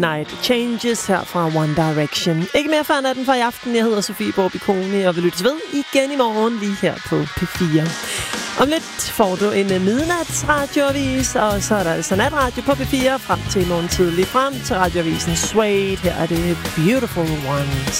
Night Changes her fra One Direction. Ikke mere før natten for i aften. Jeg hedder Sofie Borbikone, og vil lyttes ved igen i morgen lige her på P4. Om lidt får du en midnatsradioavis, og så er der altså natradio på P4 frem til i morgen tidlig frem til radioavisen Suede. Her er det Beautiful Ones.